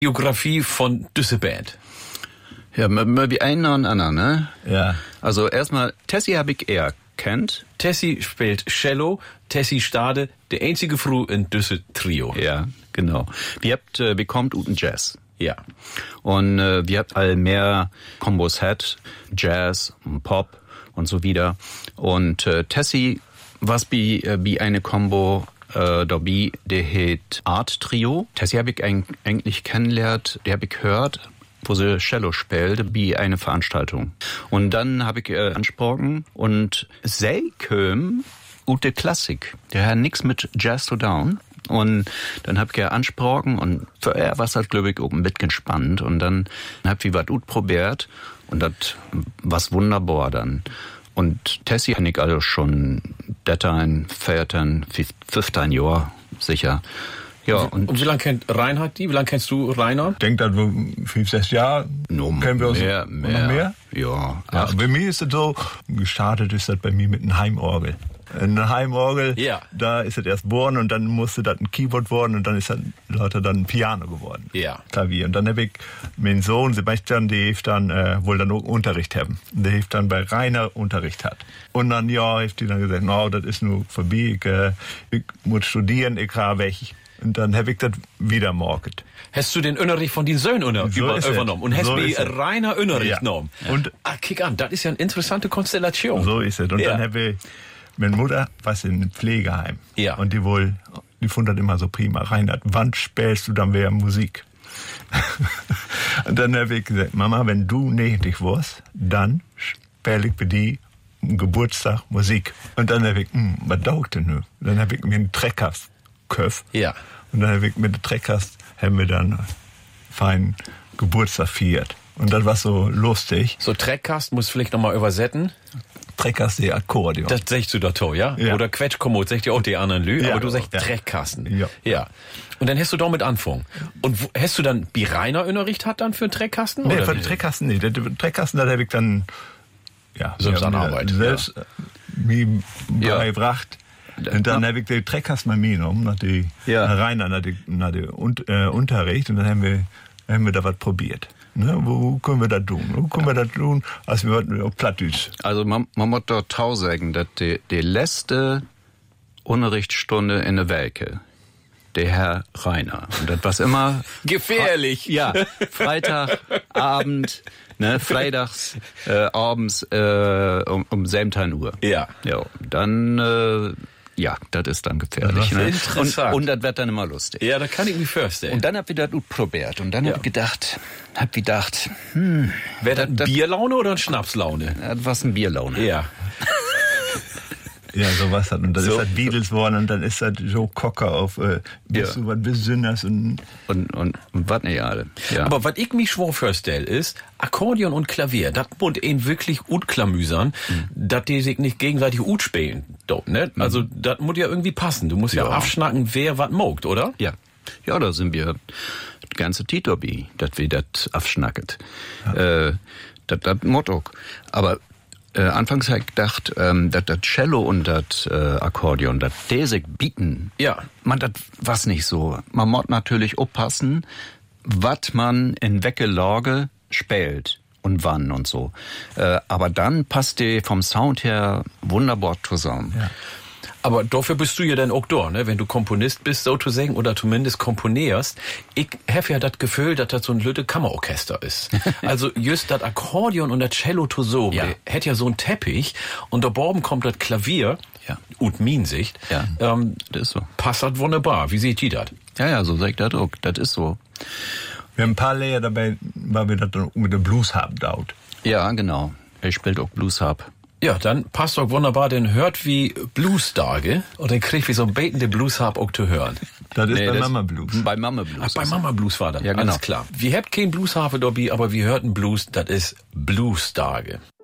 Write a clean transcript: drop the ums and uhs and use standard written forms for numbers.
Biografie von diese Band. Ja, wie einer und anderen, ne? Ja. Also erstmal, Tessie habe ich eher kennt. Tessie spielt Cello, Tessie Stade, der einzige Frau in diese Trio. Ja, genau. Wir kommt uten Jazz. Ja. Und wir habt all mehr Kombos hat, Jazz und Pop und so wieder. Und Tessie, was wie eine Kombo dabei, der heißt Art Trio. Tessie habe ich eigentlich kennengelernt, der habe ich gehört, wo sie Cello spielt, wie eine Veranstaltung. Und dann habe ich angesprochen und sie kam ut der Klassik. Der hat nix mit Jazz zu tun. Und dann hab ich angesprochen und für er war es halt, glaube ich, auch ein bisschen spannend. Und dann hab ich was gut probiert und das war's wunderbar dann. Und Tessie kann ich also schon 13, 14, 15 Jahre sicher. Ja, und wie lange kennt Reinhard die? Wie lange kennst du Reinhard? Ich denke, dass wir 5, 6 Jahre kennen wir uns mehr. Noch mehr? Ja. Ja, bei mir ist es so, gestartet ist das bei mir mit einer Heimorgel. Eine Heimorgel, ja. Da ist es erst geboren und dann musste das ein Keyboard worden und dann ist das lauter dann ein Piano geworden. Ja. Klavier. Und dann habe ich meinen Sohn Sebastian, der hilft dann, wohl dann auch Unterricht haben. Der hilft dann bei Rainer Unterricht hat. Und dann, ja, hilft die dann gesagt, no, das ist nur vorbei, ich muss studieren, ich kann weg. Und dann habe ich das wieder morget. Hast du den Unterricht von den Söhnen übernommen? Und hast so wie reiner Unterricht genommen? Und kick an, das ist ja eine interessante Konstellation. So ist es. Und dann habe ich, meine Mutter war in einem Pflegeheim. Ja. Und die fand das immer so prima. Reinhard, wann spielst du dann wieder Musik? Und dann habe ich gesagt, Mama, wenn du nächtig wirst, dann spiele ich für die Geburtstag Musik. Und dann habe ich, was dauert denn nun? Dann habe ich mir einen Treckkast gekauft. Ja. Und dann habe ich mit dem Treckkast haben wir dann feinen Geburtstag gefeiert. Und das war so lustig. So Treckkast, muss vielleicht nochmal übersetzen. Treckkast, der Akkordeon. Das sagst du doch toll, ja? Ja. Oder Quetschkommod, sagt ja auch die anderen Lü, Ja, aber du sagst ja. Treckkasten. Ja. Ja. Und dann hast du damit angefangen. Und hast du dann wie Rainer Unterricht hat dann für einen Treckkasten? Nee, oder für den Treckkasten nicht. Den Treckkasten, da habe ich dann, ja, selbst an Arbeit. Selbst mir beigebracht. Und dann habe ich den Treckkasten mal mitgenommen, nach Rainer, nach dem Unterricht. Und dann haben wir da was probiert. Ne, wo können wir das tun? Wo können wir das tun, als wir auf Plattdeutsch? Also man muss dort tau sagen, dass die letzte Unterrichtsstunde in der Werke, der Herr Rainer, und das war immer gefährlich. Ja, Freitagabend, ne, freitags abends um 17 Uhr. Ja. Ja, dann ja, das ist dann gefährlich. Das ist ne? interessant. Und das wird dann immer lustig. Ja, da kann ich mich vorstellen. Und dann hab ich das gut probiert. Und dann hab ich gedacht, wäre das Bierlaune oder Schnapslaune? Das war ein Bierlaune. Ja. Ja, sowas hat. Und dann So. ist das Beatles geworden und dann ist das Joe Cocker auf bist du was Besonderes und was nicht alle. Ja. Aber was ich mich schwor vorstelle ist, Akkordeon und Klavier, das muss ihn wirklich gut klamüsern, dass die sich nicht gegenseitig gut spielen. Ne? Also, das muss ja irgendwie passen. Du musst ja abschnacken, wer was mogt, oder? Ja. Ja, da sind wir die ganze Titobi, dass wir das abschnacket. Ja. Das Motto. Aber anfangs habe ich gedacht, dass das Cello und das Akkordeon, das die sich bieten. Ja. Man, das was nicht so. Man muss natürlich aufpassen, was man in welche Lage spielt und wann und so. Aber dann passt die vom Sound her wunderbar zusammen. Ja. Aber dafür bist du ja dann auch da, ne? Wenn du Komponist bist, so zu sagen, oder zumindest komponierst. Ich habe ja das Gefühl, dass das so ein lütte Kammerorchester ist. Also just das Akkordeon und das Cello so, hätte ja so ein Teppich und da oben kommt das Klavier, und Minsicht, das ist so. Passt das wunderbar. Wie seht ihr das? Ja, so sag ich das auch. Das ist so. wir haben ein paar Lehrer dabei, weil wir das dann mit dem Blues haben dauert. Ja, genau. Er spielt auch Blues Harp. Ja, dann passt doch wunderbar, denn hört wie Blues-Tage und dann kriegt wie so ein betende Blues-Harp auch zu hören. Das ist bei Mama Blues. Bei Mama Blues. Ach, bei Mama Blues war das. Ja, genau. Alles klar. Wir habt kein Blues-Harpe dabei, aber wir hörten Blues, das ist Blues-Tage.